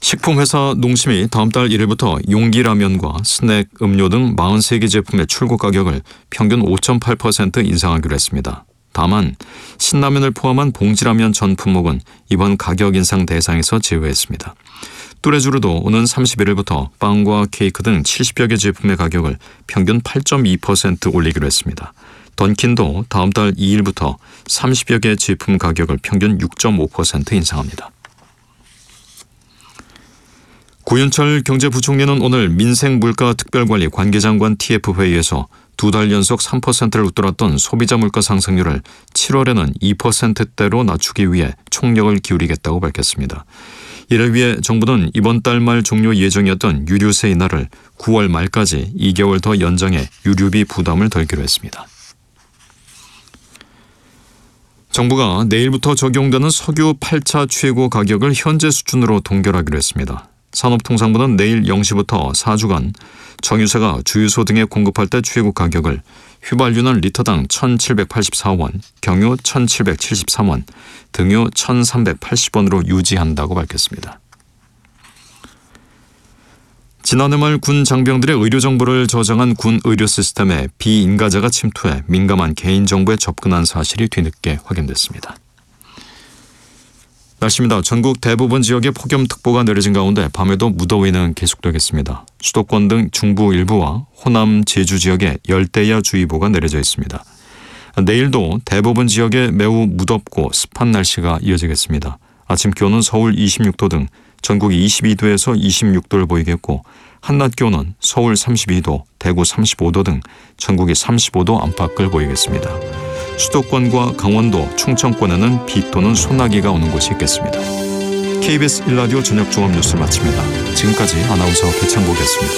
식품회사 농심이 다음 달 1일부터 용기라면과 스낵, 음료 등 43개 제품의 출고 가격을 평균 5.8% 인상하기로 했습니다. 다만 신라면을 포함한 봉지라면 전 품목은 이번 가격 인상 대상에서 제외했습니다. 뚜레쥬르도 오는 31일부터 빵과 케이크 등 70여 개 제품의 가격을 평균 8.2% 올리기로 했습니다. 던킨도 다음 달 2일부터 30여 개 제품 가격을 평균 6.5% 인상합니다. 고윤철 경제부총리는 오늘 민생물가특별관리 관계장관 TF회의에서 2달 연속 3%를 웃돌았던 소비자 물가 상승률을 7월에는 2%대로 낮추기 위해 총력을 기울이겠다고 밝혔습니다. 이를 위해 정부는 이번 달 말 종료 예정이었던 유류세 인하를 9월 말까지 2개월 더 연장해 유류비 부담을 덜기로 했습니다. 정부가 내일부터 적용되는 석유 8차 최고 가격을 현재 수준으로 동결하기로 했습니다. 산업통상부는 내일 0시부터 4주간 정유사가 주유소 등에 공급할 때 최고 가격을 휘발유는 리터당 1,784원, 경유 1,773원, 등유 1,380원으로 유지한다고 밝혔습니다. 지난해 말 군 장병들의 의료 정보를 저장한 군 의료 시스템에 비인가자가 침투해 민감한 개인정보에 접근한 사실이 뒤늦게 확인됐습니다. 날씨입니다. 전국 대부분 지역에 폭염특보가 내려진 가운데 밤에도 무더위는 계속되겠습니다. 수도권 등 중부 일부와 호남, 제주 지역에 열대야주의보가 내려져 있습니다. 내일도 대부분 지역에 매우 무덥고 습한 날씨가 이어지겠습니다. 아침 기온은 서울 26도 등 전국이 22도에서 26도를 보이겠고 한낮 기온은 서울 32도, 대구 35도 등 전국이 35도 안팎을 보이겠습니다. 수도권과 강원도, 충청권에는 비 또는 소나기가 오는 곳이 있겠습니다. KBS 1라디오 저녁 종합 뉴스를 마칩니다. 지금까지 아나운서 배창복이었습니다.